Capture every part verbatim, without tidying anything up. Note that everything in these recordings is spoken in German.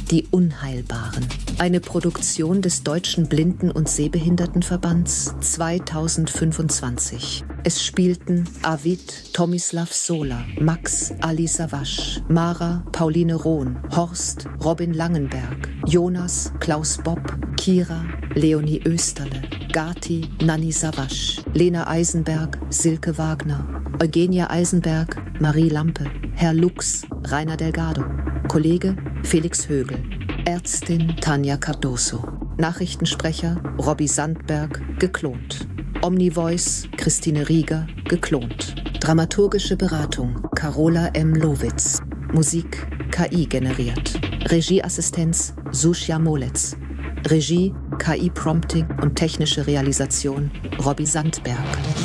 Die Unheilbaren. Eine Produktion des Deutschen Blinden- und Sehbehindertenverbands zweitausendfünfundzwanzig. Es spielten Avid, Tomislav Sola, Max, Ali Savasch, Mara, Pauline Rohn, Horst, Robin Langenberg, Jonas, Klaus Bob, Kira, Leonie Österle, Gati, Nanni Savasch, Lena Eisenberg, Silke Wagner, Eugenia Eisenberg, Marie Lampe, Herr Lux, Rainer Delgado, Kollege Felix Högel, Ärztin Tanja Cardoso, Nachrichtensprecher Robby Sandberg, geklont. Omnivoice Christine Rieger, geklont. Dramaturgische Beratung Carola M. Lowitz. Musik K I generiert. Regieassistenz Susja Moletz. Regie, K I-Prompting und technische Realisation Robby Sandberg.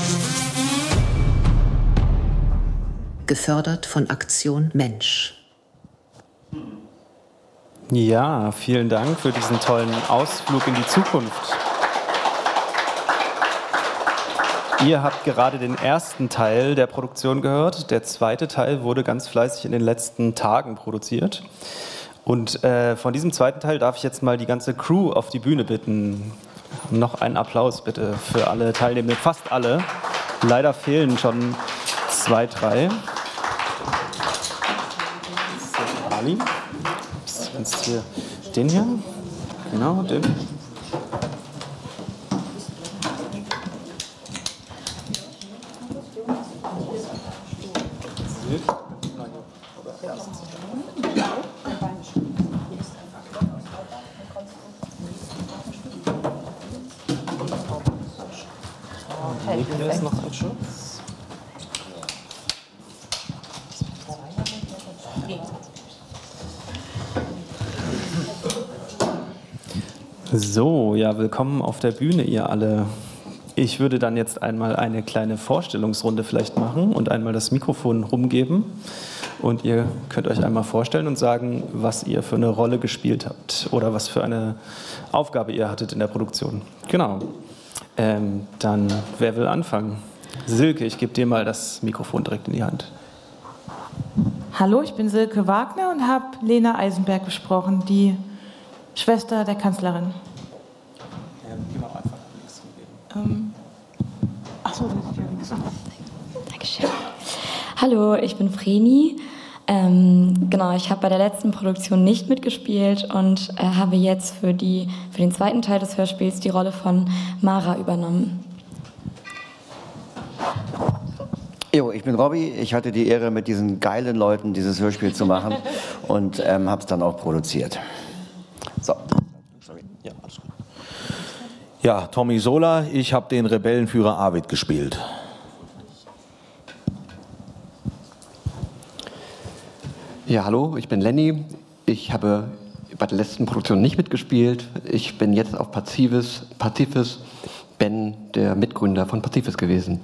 Gefördert von Aktion Mensch. Ja, vielen Dank für diesen tollen Ausflug in die Zukunft. Ihr habt gerade den ersten Teil der Produktion gehört. Der zweite Teil wurde ganz fleißig in den letzten Tagen produziert. Und äh, von diesem zweiten Teil darf ich jetzt mal die ganze Crew auf die Bühne bitten. Noch einen Applaus bitte für alle Teilnehmenden, fast alle. Leider fehlen schon zwei, drei. Ali, jetzt hier den hier, genau, den. Hier ist noch ein Schutz. So, ja, willkommen auf der Bühne, ihr alle. Ich würde dann jetzt einmal eine kleine Vorstellungsrunde vielleicht machen und einmal das Mikrofon rumgeben. Und ihr könnt euch einmal vorstellen und sagen, was ihr für eine Rolle gespielt habt oder was für eine Aufgabe ihr hattet in der Produktion. Genau. Ähm, dann, wer will anfangen? Silke, ich gebe dir mal das Mikrofon direkt in die Hand. Hallo, ich bin Silke Wagner und habe Lena Eisenberg gesprochen, die Schwester der Kanzlerin. Ja, genau, einfach links rumgeben. Ähm, ach so, das ist ja links. Dankeschön. Hallo, ich bin Vreni. Ähm, genau, ich habe bei der letzten Produktion nicht mitgespielt und äh, habe jetzt für, die, für den zweiten Teil des Hörspiels die Rolle von Mara übernommen. Jo, ich bin Robby. Ich hatte die Ehre, mit diesen geilen Leuten dieses Hörspiel zu machen und ähm, habe es dann auch produziert. So. Sorry. Ja, alles gut. Ja, Tommy Sola. Ich habe den Rebellenführer Arvid gespielt. Ja, hallo, ich bin Lenny. Ich habe bei der letzten Produktion nicht mitgespielt. Ich bin jetzt auf Pazifis, Pazifis, Ben, der Mitgründer von Pazifis gewesen.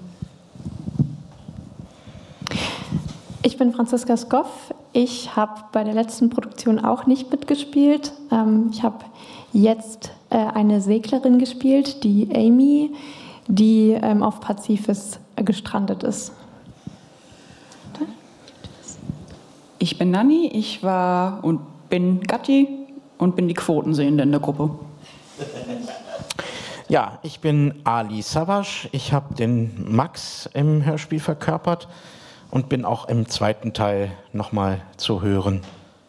Ich bin Franziska Skoff. Ich habe bei der letzten Produktion auch nicht mitgespielt. Ähm, ich habe jetzt äh, eine Seglerin gespielt, die Amy, die ähm, auf Pazifis äh, gestrandet ist. Ich bin Nanni, ich war und bin Gatti und bin die Quotensehende in der Gruppe. Ja, ich bin Ali Savasch, ich habe den Max im Hörspiel verkörpert und bin auch im zweiten Teil nochmal zu hören.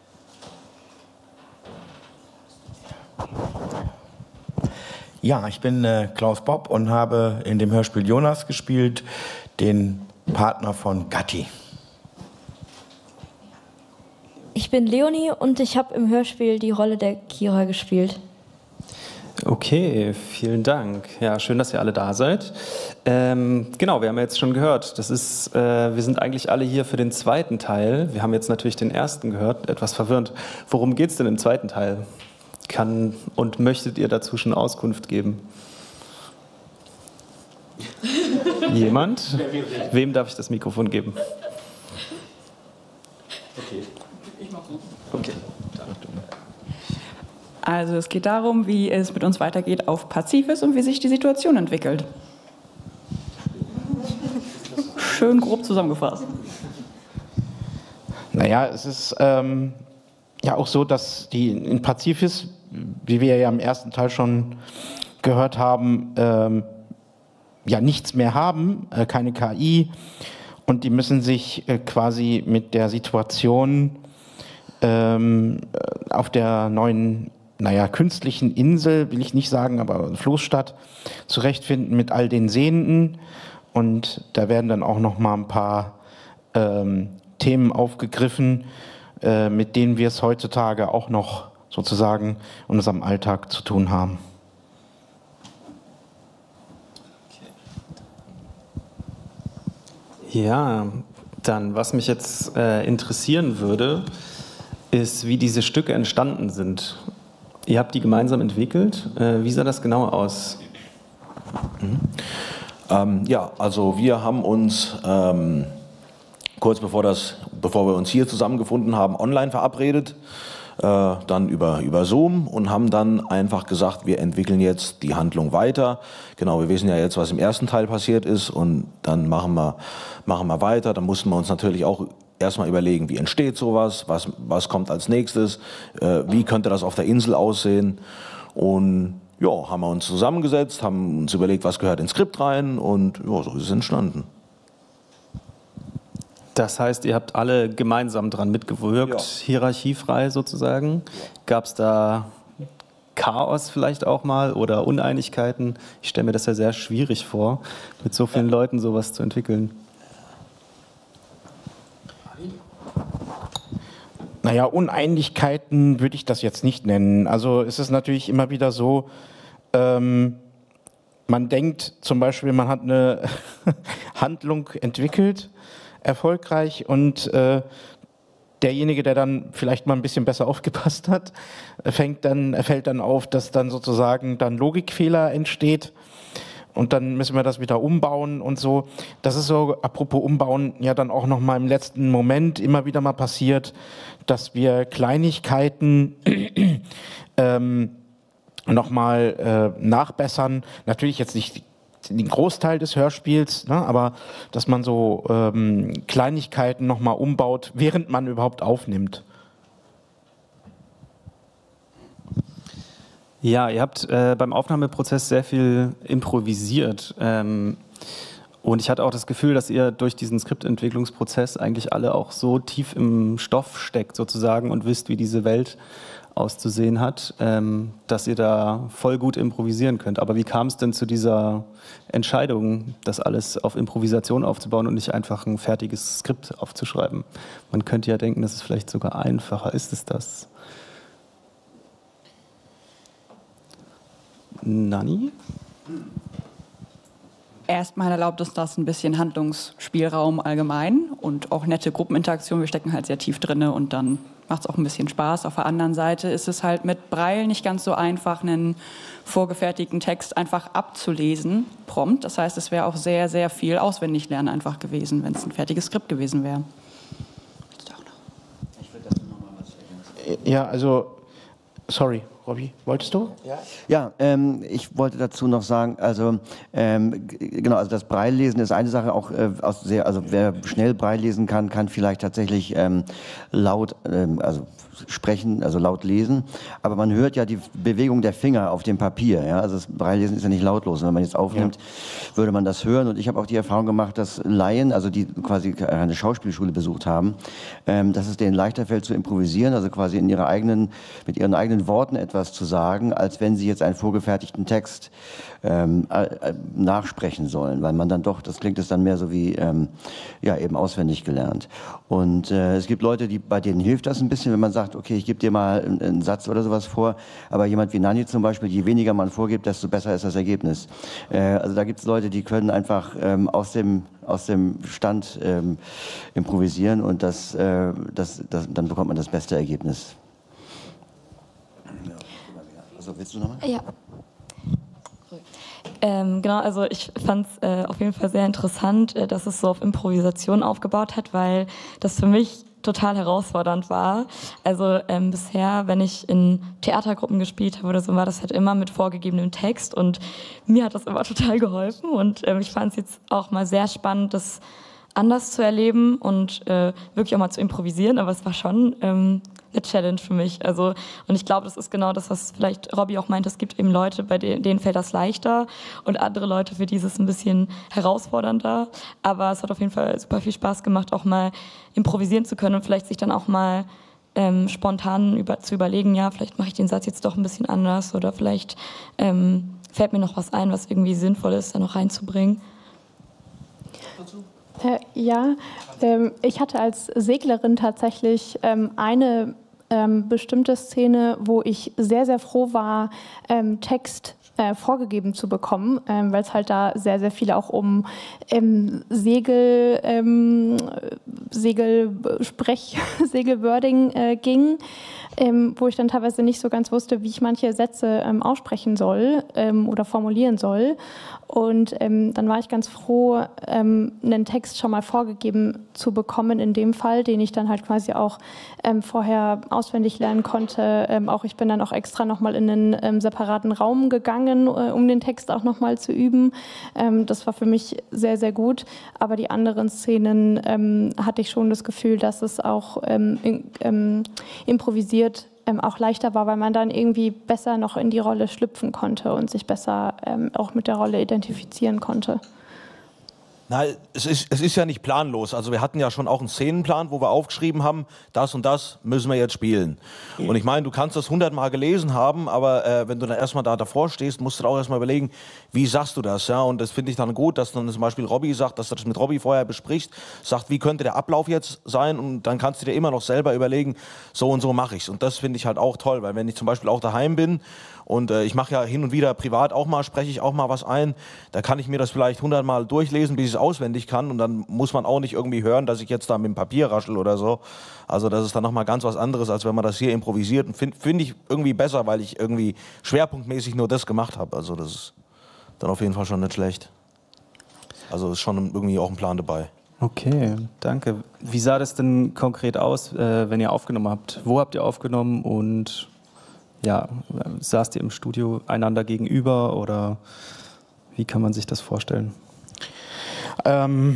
Ja, ich bin äh, Klaus Bob und habe in dem Hörspiel Jonas gespielt, den Partner von Gatti. Ich bin Leonie und ich habe im Hörspiel die Rolle der Kira gespielt. Okay, vielen Dank. Ja, schön, dass ihr alle da seid. Ähm, genau, wir haben ja jetzt schon gehört, das ist, äh, wir sind eigentlich alle hier für den zweiten Teil. Wir haben jetzt natürlich den ersten gehört, etwas verwirrend. Worum geht es denn im zweiten Teil? Kann und möchtet ihr dazu schon Auskunft geben? Jemand? Wem darf ich das Mikrofon geben? Okay. Ich mach so. Okay. Also es geht darum, wie es mit uns weitergeht auf Pazifis und wie sich die Situation entwickelt. Schön grob zusammengefasst. Naja, es ist ähm, ja auch so, dass die in Pazifis, wie wir ja im ersten Teil schon gehört haben, ähm, ja nichts mehr haben, äh, keine K I, und die müssen sich äh, quasi mit der Situation ähm, auf der neuen, naja, künstlichen Insel, will ich nicht sagen, aber Floßstadt, zurechtfinden mit all den Sehenden. Und da werden dann auch noch mal ein paar ähm, Themen aufgegriffen, äh, mit denen wir es heutzutage auch noch sozusagen in unserem Alltag zu tun haben. Ja, dann, was mich jetzt äh, interessieren würde, ist, wie diese Stücke entstanden sind. Ihr habt die gemeinsam entwickelt. Äh, wie sah das genau aus? Mhm. Ähm, ja, also wir haben uns ähm, kurz bevor, das, bevor wir uns hier zusammengefunden haben, online verabredet, äh, dann über, über Zoom, und haben dann einfach gesagt, wir entwickeln jetzt die Handlung weiter. Genau, wir wissen ja jetzt, was im ersten Teil passiert ist, und dann machen wir, machen wir weiter. Dann mussten wir uns natürlich auch erstmal überlegen, wie entsteht sowas, was, was kommt als nächstes, äh, wie könnte das auf der Insel aussehen, und ja, haben wir uns zusammengesetzt, haben uns überlegt, was gehört ins Skript rein, und ja, so ist es entstanden. Das heißt, ihr habt alle gemeinsam dran mitgewirkt, ja. Hierarchiefrei sozusagen. Gab es da Chaos vielleicht auch mal oder Uneinigkeiten? Ich stelle mir das ja sehr schwierig vor, mit so vielen Leuten sowas zu entwickeln. Naja, Uneinigkeiten würde ich das jetzt nicht nennen. Also es ist natürlich immer wieder so, ähm, man denkt zum Beispiel, man hat eine Handlung entwickelt, erfolgreich, und äh, derjenige, der dann vielleicht mal ein bisschen besser aufgepasst hat, fängt dann, fällt dann auf, dass dann sozusagen dann Logikfehler entsteht. Und dann müssen wir das wieder umbauen und so. Das ist so, apropos umbauen, ja dann auch noch mal im letzten Moment immer wieder mal passiert, dass wir Kleinigkeiten ähm, noch mal äh, nachbessern. Natürlich jetzt nicht den Großteil des Hörspiels, ne, aber dass man so ähm, Kleinigkeiten noch mal umbaut, während man überhaupt aufnimmt. Ja, ihr habt äh, beim Aufnahmeprozess sehr viel improvisiert, ähm, und ich hatte auch das Gefühl, dass ihr durch diesen Skriptentwicklungsprozess eigentlich alle auch so tief im Stoff steckt sozusagen und wisst, wie diese Welt auszusehen hat, ähm, dass ihr da voll gut improvisieren könnt. Aber wie kam es denn zu dieser Entscheidung, das alles auf Improvisation aufzubauen und nicht einfach ein fertiges Skript aufzuschreiben? Man könnte ja denken, dass es vielleicht sogar einfacher ist. Ist das? Nanni? Erstmal erlaubt uns das ein bisschen Handlungsspielraum allgemein und auch nette Gruppeninteraktion. Wir stecken halt sehr tief drin und dann macht es auch ein bisschen Spaß. Auf der anderen Seite ist es halt mit Braille nicht ganz so einfach, einen vorgefertigten Text einfach abzulesen, prompt. Das heißt, es wäre auch sehr, sehr viel Auswendiglernen einfach gewesen, wenn es ein fertiges Skript gewesen wäre. Ja, also, sorry. Robby, wolltest du? Ja, ja ähm, ich wollte dazu noch sagen, also ähm, genau, also das Braille-Lesen ist eine Sache, auch äh, aus sehr, also wer schnell Braille lesen kann, kann vielleicht tatsächlich ähm, laut, ähm, also sprechen, also laut lesen, aber man hört ja die Bewegung der Finger auf dem Papier, ja, also das Braille-Lesen ist ja nicht lautlos, und wenn man jetzt aufnimmt, ja, würde man das hören, und ich habe auch die Erfahrung gemacht, dass Laien, also die quasi eine Schauspielschule besucht haben, ähm, dass es denen leichter fällt zu improvisieren, also quasi in ihrer eigenen, mit ihren eigenen Worten etwas zu sagen, als wenn sie jetzt einen vorgefertigten Text ähm, äh, nachsprechen sollen, weil man dann doch, das klingt es dann mehr so wie, ähm, ja, eben auswendig gelernt. Und äh, es gibt Leute, die, bei denen hilft das ein bisschen, wenn man sagt, okay, ich gebe dir mal einen, einen Satz oder sowas vor, aber jemand wie Nanni zum Beispiel, je weniger man vorgibt, desto besser ist das Ergebnis. Äh, also da gibt es Leute, die können einfach ähm, aus dem aus dem Stand ähm, improvisieren, und das, äh, das, das, dann bekommt man das beste Ergebnis. Also, willst du nochmal? Ja. Ähm, genau, also ich fand es äh, auf jeden Fall sehr interessant, äh, dass es so auf Improvisation aufgebaut hat, weil das für mich total herausfordernd war. Also ähm, bisher, wenn ich in Theatergruppen gespielt habe oder so, war das halt immer mit vorgegebenem Text, und mir hat das immer total geholfen, und ähm, ich fand es jetzt auch mal sehr spannend, das anders zu erleben und äh, wirklich auch mal zu improvisieren, aber es war schon ähm, eine Challenge für mich. Also, und ich glaube, das ist genau das, was vielleicht Robby auch meint. Es gibt eben Leute, bei denen, denen fällt das leichter und andere Leute, für die ist es ein bisschen herausfordernder. Aber es hat auf jeden Fall super viel Spaß gemacht, auch mal improvisieren zu können und vielleicht sich dann auch mal ähm, spontan über, zu überlegen, ja, vielleicht mache ich den Satz jetzt doch ein bisschen anders oder vielleicht ähm, fällt mir noch was ein, was irgendwie sinnvoll ist, da noch reinzubringen. Äh, ja, ähm, ich hatte als Seglerin tatsächlich ähm, eine ähm, bestimmte Szene, wo ich sehr, sehr froh war, ähm, Text äh, vorgegeben zu bekommen, ähm, weil es halt da sehr, sehr viel auch um ähm, Segel, ähm, Segelsprech, Segelwording äh, ging. Ähm, wo ich dann teilweise nicht so ganz wusste, wie ich manche Sätze ähm, aussprechen soll ähm, oder formulieren soll. Und ähm, dann war ich ganz froh, ähm, einen Text schon mal vorgegeben zu bekommen, in dem Fall, den ich dann halt quasi auch ähm, vorher auswendig lernen konnte. Ähm, auch ich bin dann auch extra nochmal in einen ähm, separaten Raum gegangen, äh, um den Text auch nochmal zu üben. Ähm, das war für mich sehr, sehr gut. Aber die anderen Szenen ähm, hatte ich schon das Gefühl, dass es auch ähm, in, ähm, improvisiert Ähm, auch leichter war, weil man dann irgendwie besser noch in die Rolle schlüpfen konnte und sich besser ähm, auch mit der Rolle identifizieren konnte. Na, es ist, es ist ja nicht planlos. Also wir hatten ja schon auch einen Szenenplan, wo wir aufgeschrieben haben, das und das müssen wir jetzt spielen. Und ich meine, du kannst das hundertmal gelesen haben, aber äh, wenn du dann erstmal da davor stehst, musst du auch erstmal überlegen, wie sagst du das? Ja? Und das finde ich dann gut, dass dann zum Beispiel Robby sagt, dass du das mit Robby vorher besprichst, sagt, wie könnte der Ablauf jetzt sein? Und dann kannst du dir immer noch selber überlegen, so und so mache ich es. Und das finde ich halt auch toll, weil wenn ich zum Beispiel auch daheim bin, und äh, ich mache ja hin und wieder privat auch mal, spreche ich auch mal was ein. Da kann ich mir das vielleicht hundertmal durchlesen, bis ich es auswendig kann. Und dann muss man auch nicht irgendwie hören, dass ich jetzt da mit dem Papier raschel oder so. Also das ist dann nochmal ganz was anderes, als wenn man das hier improvisiert. Und finde find ich irgendwie besser, weil ich irgendwie schwerpunktmäßig nur das gemacht habe. Also das ist dann auf jeden Fall schon nicht schlecht. Also ist schon irgendwie auch ein Plan dabei. Okay, danke. Wie sah das denn konkret aus, äh, wenn ihr aufgenommen habt? Wo habt ihr aufgenommen und... Ja, saßt ihr im Studio einander gegenüber oder wie kann man sich das vorstellen? Ähm,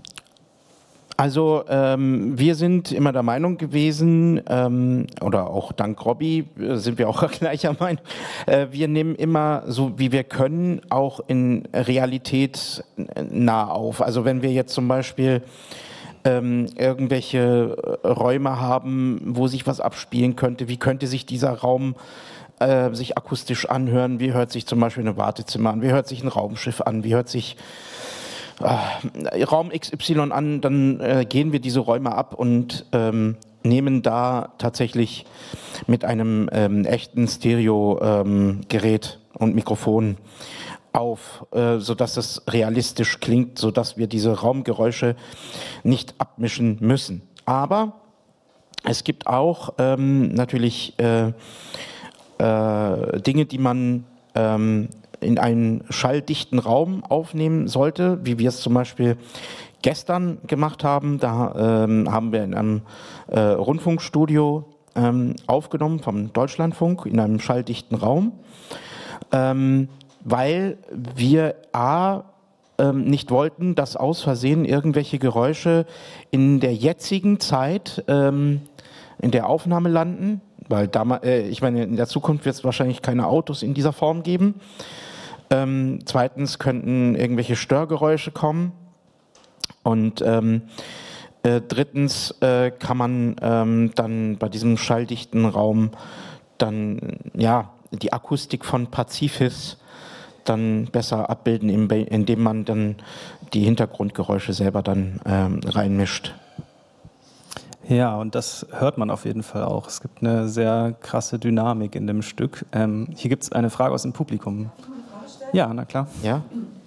also ähm, wir sind immer der Meinung gewesen, ähm, oder auch dank Robby äh, sind wir auch gleicher Meinung, äh, wir nehmen immer so wie wir können auch in Realität nah auf. Also wenn wir jetzt zum Beispiel Ähm, irgendwelche Räume haben, wo sich was abspielen könnte. Wie könnte sich dieser Raum äh, sich akustisch anhören? Wie hört sich zum Beispiel ein Wartezimmer an? Wie hört sich ein Raumschiff an? Wie hört sich äh, Raum X Y an? Dann äh, gehen wir diese Räume ab und ähm, nehmen da tatsächlich mit einem ähm, echten Stereo-Gerät ähm, und Mikrofon auf, äh, sodass es realistisch klingt, sodass wir diese Raumgeräusche nicht abmischen müssen. Aber es gibt auch ähm, natürlich äh, äh, Dinge, die man ähm, in einen schalldichten Raum aufnehmen sollte, wie wir es zum Beispiel gestern gemacht haben. Da ähm, haben wir in einem äh, Rundfunkstudio ähm, aufgenommen vom Deutschlandfunk in einem schalldichten Raum. Ähm, weil wir a. Ähm, nicht wollten, dass aus Versehen irgendwelche Geräusche in der jetzigen Zeit ähm, in der Aufnahme landen, weil da, äh, ich meine, in der Zukunft wird es wahrscheinlich keine Autos in dieser Form geben. Ähm, zweitens könnten irgendwelche Störgeräusche kommen und ähm, äh, drittens äh, kann man ähm, dann bei diesem schalldichten Raum dann ja die Akustik von Pazifis dann besser abbilden, indem man dann die Hintergrundgeräusche selber dann ähm, reinmischt. Ja, und das hört man auf jeden Fall auch. Es gibt eine sehr krasse Dynamik in dem Stück. Ähm, hier gibt es eine Frage aus dem Publikum. Ja, na klar. Ja.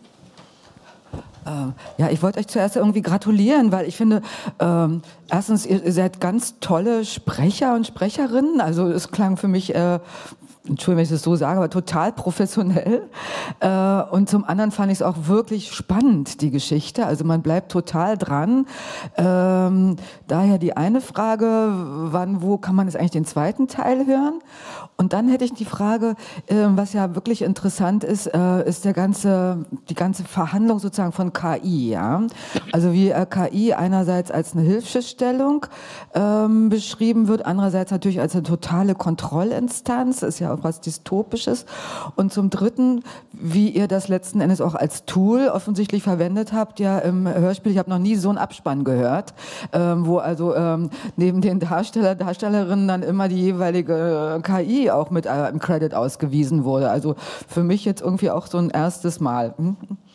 Ja, ich wollte euch zuerst irgendwie gratulieren, weil ich finde, ähm, erstens, ihr seid ganz tolle Sprecher und Sprecherinnen. Also es klang für mich äh, Entschuldigung, wenn ich das so sage, aber total professionell. Äh, und zum anderen fand ich es auch wirklich spannend, die Geschichte. Also man bleibt total dran. Ähm, daher die eine Frage, wann, wo kann man jetzt eigentlich den zweiten Teil hören? Und dann hätte ich die Frage, äh, was ja wirklich interessant ist, äh, ist der ganze, die ganze Verhandlung sozusagen von K I. Ja? Also wie äh, K I einerseits als eine Hilfestellung ähm, beschrieben wird, andererseits natürlich als eine totale Kontrollinstanz, ist ja auch was Dystopisches. Und zum Dritten, wie ihr das letzten Endes auch als Tool offensichtlich verwendet habt, ja im Hörspiel, ich habe noch nie so einen Abspann gehört, ähm, wo also ähm, neben den Darsteller, Darstellerinnen dann immer die jeweilige K I auch mit äh, im Credit ausgewiesen wurde. Also für mich jetzt irgendwie auch so ein erstes Mal. Hm?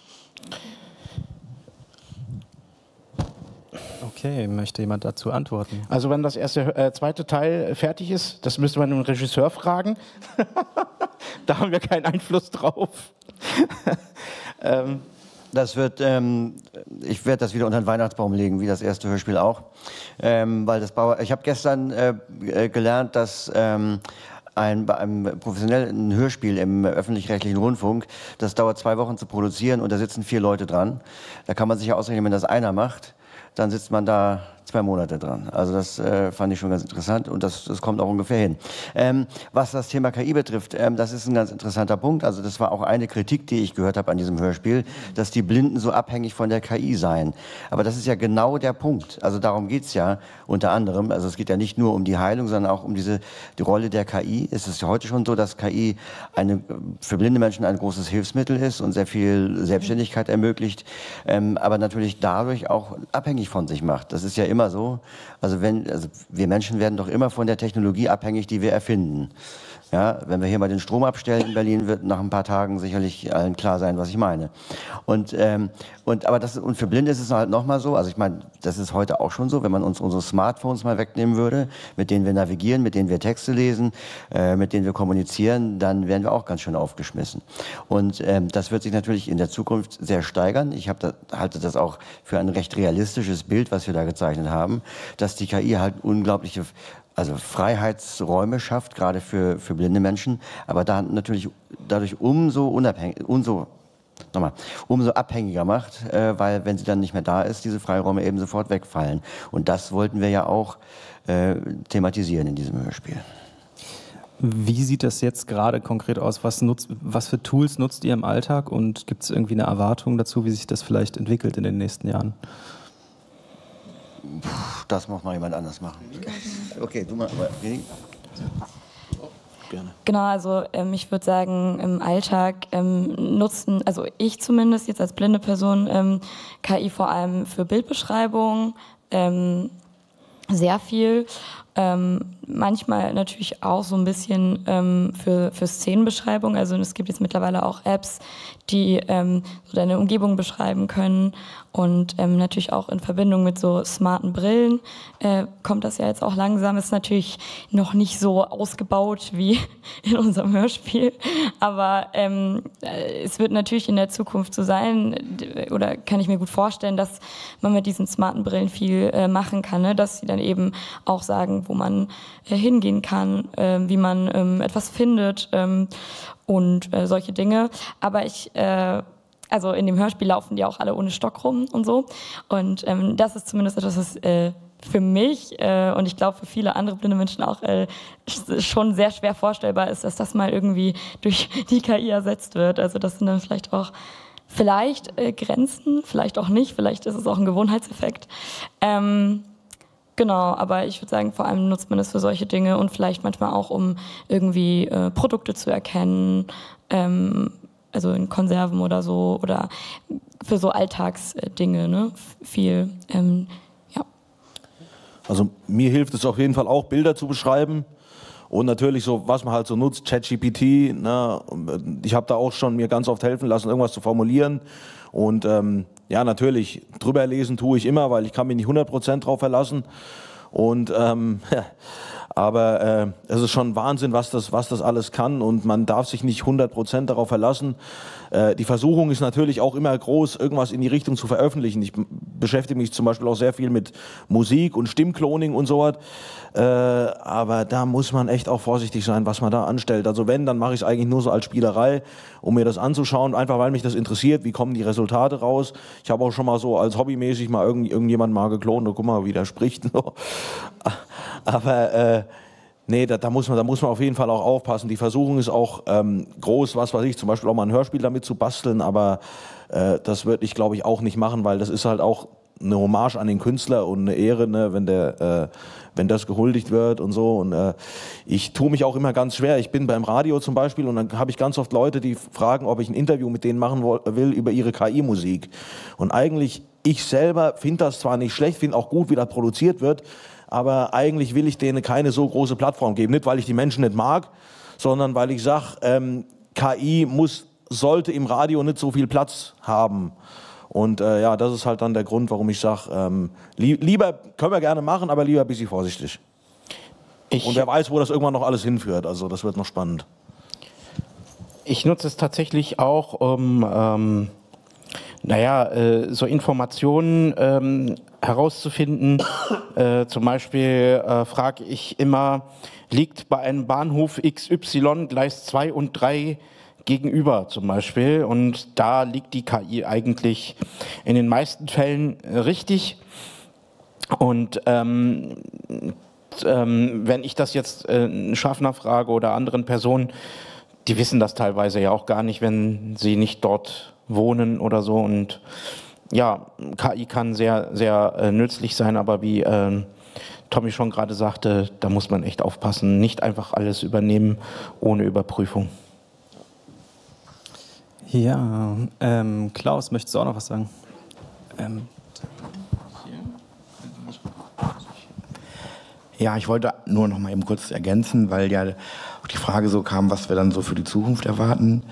Okay, möchte jemand dazu antworten? Also wenn das erste, äh, zweite Teil fertig ist, das müsste man den Regisseur fragen. Da haben wir keinen Einfluss drauf. ähm, das wird, ähm, ich werde das wieder unter den Weihnachtsbaum legen, wie das erste Hörspiel auch. Ähm, weil das Bauer, ich habe gestern äh, gelernt, dass ähm, ein, bei einem professionellen Hörspiel im öffentlich-rechtlichen Rundfunk, das dauert zwei Wochen zu produzieren und da sitzen vier Leute dran. Da kann man sich ja ausrechnen, wenn das einer macht, dann sitzt man da zwei Monate dran. Also das äh, fand ich schon ganz interessant und das, das kommt auch ungefähr hin. Ähm, was das Thema K I betrifft, ähm, das ist ein ganz interessanter Punkt. Also das war auch eine Kritik, die ich gehört habe an diesem Hörspiel, dass die Blinden so abhängig von der K I seien. Aber das ist ja genau der Punkt. Also darum geht's ja unter anderem. Also es geht ja nicht nur um die Heilung, sondern auch um diese die Rolle der K I. Es ist ja heute schon so, dass K I eine, für blinde Menschen ein großes Hilfsmittel ist und sehr viel Selbstständigkeit ermöglicht, ähm, aber natürlich dadurch auch abhängig von sich macht. Das ist ja immer so. Also wenn, also wir Menschen werden doch immer von der Technologie abhängig, die wir erfinden. Ja, wenn wir hier mal den Strom abstellen in Berlin, wird nach ein paar Tagen sicherlich allen klar sein, was ich meine. Und, ähm, und, aber das, und für Blinde ist es halt nochmal so, also ich meine, das ist heute auch schon so, wenn man uns unsere Smartphones mal wegnehmen würde, mit denen wir navigieren, mit denen wir Texte lesen, äh, mit denen wir kommunizieren, dann wären wir auch ganz schön aufgeschmissen. Und ähm, das wird sich natürlich in der Zukunft sehr steigern. Ich hab da, halte das auch für ein recht realistisches Bild, was wir da gezeichnet haben, dass die K I halt unglaubliche also Freiheitsräume schafft, gerade für, für blinde Menschen, aber da natürlich dadurch umso unabhängig, umso, nochmal, umso abhängiger macht, äh, weil wenn sie dann nicht mehr da ist, diese Freiräume eben sofort wegfallen. Und das wollten wir ja auch äh, thematisieren in diesem Hörspiel. Wie sieht das jetzt gerade konkret aus? Was, nutzt, was für Tools nutzt ihr im Alltag und gibt es irgendwie eine Erwartung dazu, wie sich das vielleicht entwickelt in den nächsten Jahren? Das muss mal jemand anders machen. Okay, du mal. Aber, okay. Gerne. Genau, also ähm, ich würde sagen, im Alltag ähm, nutzen, also ich zumindest jetzt als blinde Person, ähm, K I vor allem für Bildbeschreibung, ähm, sehr viel. Ähm, manchmal natürlich auch so ein bisschen ähm, für, für Szenenbeschreibung. Also es gibt jetzt mittlerweile auch Apps, die ähm, so deine Umgebung beschreiben können. Und ähm, natürlich auch in Verbindung mit so smarten Brillen äh, kommt das ja jetzt auch langsam. Ist natürlich noch nicht so ausgebaut wie in unserem Hörspiel. Aber ähm, es wird natürlich in der Zukunft so sein, oder kann ich mir gut vorstellen, dass man mit diesen smarten Brillen viel äh, machen kann. Ne? Dass sie dann eben auch sagen, wo man äh, hingehen kann, äh, wie man ähm, etwas findet ähm, und äh, solche Dinge. Aber ich... Äh, Also in dem Hörspiel laufen die auch alle ohne Stock rum und so. Und ähm, das ist zumindest etwas, was äh, für mich äh, und ich glaube für viele andere blinde Menschen auch äh, schon sehr schwer vorstellbar ist, dass das mal irgendwie durch die K I ersetzt wird. Also das sind dann vielleicht auch vielleicht äh, Grenzen, vielleicht auch nicht, vielleicht ist es auch ein Gewohnheitseffekt. Ähm, Genau, aber ich würde sagen, vor allem nutzt man es für solche Dinge und vielleicht manchmal auch, um irgendwie äh, Produkte zu erkennen, ähm, also in Konserven oder so, oder für so Alltagsdinge, ne? Viel, ähm, ja. Also mir hilft es auf jeden Fall auch, Bilder zu beschreiben und natürlich so, was man halt so nutzt, ChatGPT, ne? Ich habe da auch schon mir ganz oft helfen lassen, irgendwas zu formulieren und ähm, ja, natürlich, drüber lesen tue ich immer, weil ich kann mich nicht hundert Prozent drauf verlassen und ähm, Aber äh, es ist schon Wahnsinn, was das, was das alles kann und man darf sich nicht hundert Prozent darauf verlassen. Äh, die Versuchung ist natürlich auch immer groß, irgendwas in die Richtung zu veröffentlichen. Ich beschäftige mich zum Beispiel auch sehr viel mit Musik und Stimmkloning und so was. Äh, aber da muss man echt auch vorsichtig sein, was man da anstellt. Also wenn, dann mache ich es eigentlich nur so als Spielerei, um mir das anzuschauen, einfach weil mich das interessiert, wie kommen die Resultate raus. Ich habe auch schon mal so als hobbymäßig mal irgend, irgendjemand mal geklont, guck mal, wie der spricht. Aber äh, nee, da, da, muss man, da muss man auf jeden Fall auch aufpassen. Die Versuchung ist auch ähm, groß, was weiß ich, zum Beispiel auch mal ein Hörspiel damit zu basteln, aber äh, das würde ich, glaube ich, auch nicht machen, weil das ist halt auch eine Hommage an den Künstler und eine Ehre, ne, wenn der, äh, wenn das gehuldigt wird und so. Und äh, ich tue mich auch immer ganz schwer. Ich bin beim Radio zum Beispiel und dann habe ich ganz oft Leute, die fragen, ob ich ein Interview mit denen machen will über ihre K I-Musik. Und eigentlich, ich selber finde das zwar nicht schlecht, finde auch gut, wie das produziert wird, aber eigentlich will ich denen keine so große Plattform geben. Nicht, weil ich die Menschen nicht mag, sondern weil ich sage, ähm, K I muss, sollte im Radio nicht so viel Platz haben. Und äh, ja, das ist halt dann der Grund, warum ich sage, ähm, li lieber können wir gerne machen, aber lieber ein bisschen vorsichtig. Ich Und wer weiß, wo das irgendwann noch alles hinführt. Also das wird noch spannend. Ich nutze es tatsächlich auch, um ähm, naja, äh, so Informationen ähm, herauszufinden. äh, zum Beispiel äh, frage ich immer, liegt bei einem Bahnhof X Y Gleis zwei und drei gegenüber zum Beispiel, und da liegt die K I eigentlich in den meisten Fällen richtig. Und ähm, ähm, wenn ich das jetzt äh, einen Schaffner frage oder anderen Personen, die wissen das teilweise ja auch gar nicht, wenn sie nicht dort wohnen oder so. Und ja, K I kann sehr, sehr äh, nützlich sein, aber wie äh, Tommy schon gerade sagte, da muss man echt aufpassen, nicht einfach alles übernehmen ohne Überprüfung. Ja, ähm, Klaus, möchtest du auch noch was sagen? Ähm, Ja, ich wollte nur noch mal eben kurz ergänzen, weil ja auch die Frage so kam, was wir dann so für die Zukunft erwarten.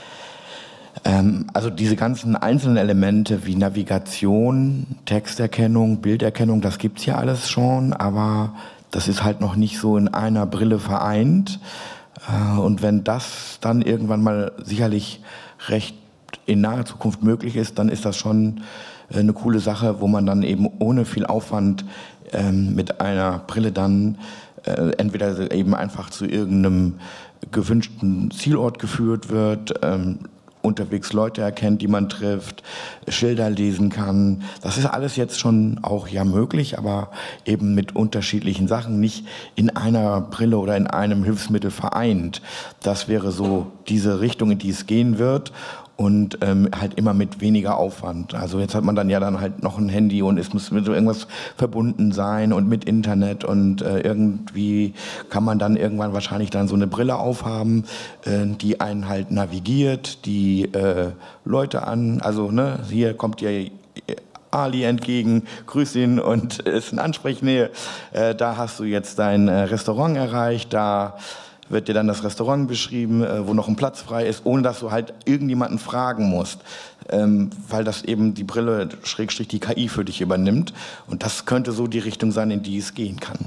Ähm, also diese ganzen einzelnen Elemente wie Navigation, Texterkennung, Bilderkennung, das gibt's ja alles schon, aber das ist halt noch nicht so in einer Brille vereint. Äh, und wenn das dann irgendwann mal sicherlich recht in naher Zukunft möglich ist, dann ist das schon eine coole Sache, wo man dann eben ohne viel Aufwand ähm, mit einer Brille dann äh, entweder eben einfach zu irgendeinem gewünschten Zielort geführt wird, ähm, unterwegs Leute erkennt, die man trifft, Schilder lesen kann. Das ist alles jetzt schon auch ja möglich, aber eben mit unterschiedlichen Sachen, nicht in einer Brille oder in einem Hilfsmittel vereint. Das wäre so diese Richtung, in die es gehen wird. Und ähm, halt immer mit weniger Aufwand. Also jetzt hat man dann ja dann halt noch ein Handy und es muss mit so irgendwas verbunden sein und mit Internet und äh, irgendwie kann man dann irgendwann wahrscheinlich dann so eine Brille aufhaben, äh, die einen halt navigiert, die äh, Leute an, also ne, hier kommt ihr Ali entgegen, grüß ihn und ist in Ansprechnähe. Äh, da hast du jetzt dein äh, Restaurant erreicht, da wird dir dann das Restaurant beschrieben, wo noch ein Platz frei ist, ohne dass du halt irgendjemanden fragen musst, ähm, weil das eben die Brille, Schrägstrich die K I für dich übernimmt. Und das könnte so die Richtung sein, in die es gehen kann.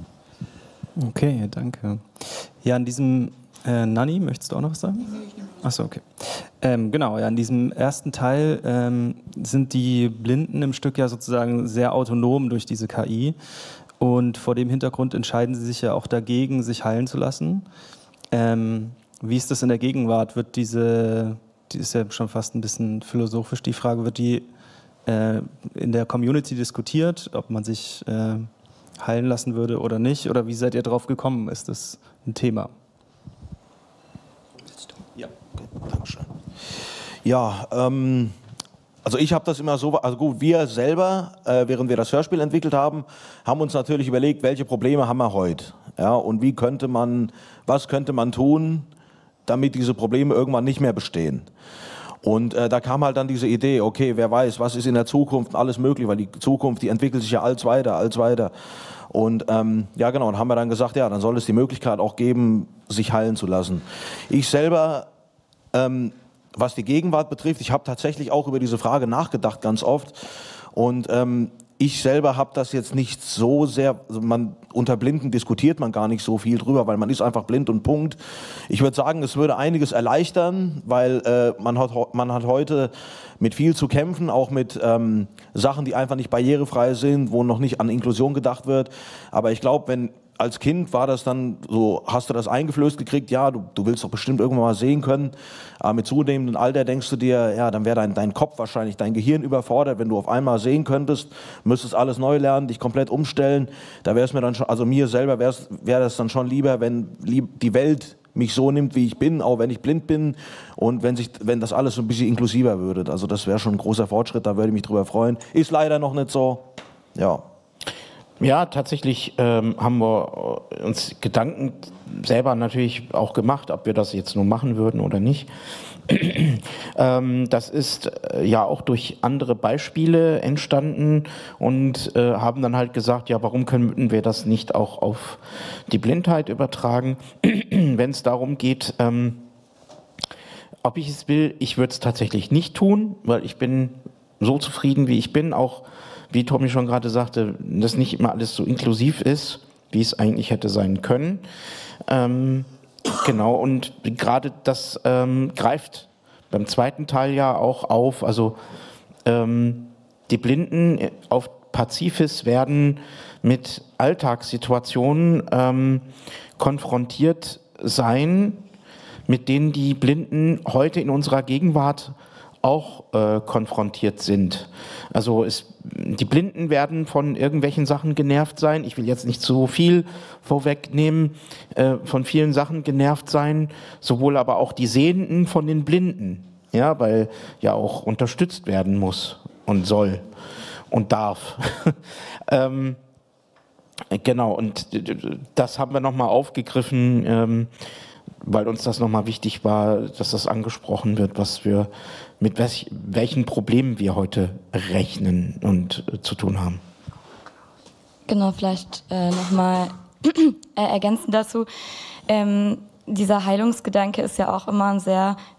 Okay, danke. Ja, in diesem, äh, Nanni, möchtest du auch noch was sagen? Achso, okay. Ähm, genau, ja, in diesem ersten Teil ähm, sind die Blinden im Stück ja sozusagen sehr autonom durch diese K I. Und vor dem Hintergrund entscheiden sie sich ja auch dagegen, sich heilen zu lassen. Ähm, wie ist das in der Gegenwart? Wird diese, die ist ja schon fast ein bisschen philosophisch, die Frage, wird die äh, in der Community diskutiert, ob man sich äh, heilen lassen würde oder nicht? Oder wie seid ihr drauf gekommen? Ist das ein Thema? Ja, Dankeschön. Ja, ähm... Also ich habe das immer so, also gut, wir selber, äh, während wir das Hörspiel entwickelt haben, haben uns natürlich überlegt, welche Probleme haben wir heute, ja, und wie könnte man, was könnte man tun, damit diese Probleme irgendwann nicht mehr bestehen. Und äh, da kam halt dann diese Idee, okay, wer weiß, was ist in der Zukunft alles möglich, weil die Zukunft, die entwickelt sich ja alles weiter, alles weiter. Und ähm, ja genau, und haben wir dann gesagt, ja, dann soll es die Möglichkeit auch geben, sich heilen zu lassen. Ich selber, ähm, was die Gegenwart betrifft, ich habe tatsächlich auch über diese Frage nachgedacht ganz oft und ähm, ich selber habe das jetzt nicht so sehr, also man, unter Blinden diskutiert man gar nicht so viel drüber, weil man ist einfach blind und Punkt. Ich würde sagen, es würde einiges erleichtern, weil äh, man, hat, man hat heute mit viel zu kämpfen, auch mit ähm, Sachen, die einfach nicht barrierefrei sind, wo noch nicht an Inklusion gedacht wird. Aber ich glaube, wenn als Kind war das dann so, hast du das eingeflößt gekriegt, ja, du, du willst doch bestimmt irgendwann mal sehen können. Aber mit zunehmendem Alter denkst du dir, ja, dann wäre dein, dein Kopf wahrscheinlich, dein Gehirn überfordert, wenn du auf einmal sehen könntest, müsstest alles neu lernen, dich komplett umstellen. Da wäre es mir dann schon, also mir selber wäre wär das dann schon lieber, wenn lieb, die Welt mich so nimmt, wie ich bin, auch wenn ich blind bin und wenn sich, wenn das alles so ein bisschen inklusiver würde. Also das wäre schon ein großer Fortschritt, da würde ich mich drüber freuen. Ist leider noch nicht so, ja. Ja, tatsächlich ähm, haben wir uns Gedanken selber natürlich auch gemacht, ob wir das jetzt nur machen würden oder nicht. ähm, das ist äh, ja auch durch andere Beispiele entstanden und äh, haben dann halt gesagt, ja, warum können wir das nicht auch auf die Blindheit übertragen, wenn es darum geht, ähm, ob ich es will. Ich würde es tatsächlich nicht tun, weil ich bin so zufrieden, wie ich bin, auch wie Tommy schon gerade sagte, dass nicht immer alles so inklusiv ist, wie es eigentlich hätte sein können. Ähm, genau, und gerade das ähm, greift beim zweiten Teil ja auch auf. Also ähm, die Blinden auf Pazifis werden mit Alltagssituationen ähm, konfrontiert sein, mit denen die Blinden heute in unserer Gegenwart auch äh, konfrontiert sind. Also es, die Blinden werden von irgendwelchen Sachen genervt sein. Ich will jetzt nicht zu viel vorwegnehmen, äh, von vielen Sachen genervt sein, sowohl aber auch die Sehenden von den Blinden, ja, weil ja auch unterstützt werden muss und soll und darf. ähm, genau, und das haben wir nochmal aufgegriffen, ähm, weil uns das nochmal wichtig war, dass das angesprochen wird, was wir, mit welch, welchen Problemen wir heute rechnen und äh, zu tun haben. Genau, vielleicht äh, nochmal äh, ergänzend dazu. Ähm, dieser Heilungsgedanke ist ja auch immer ein sehr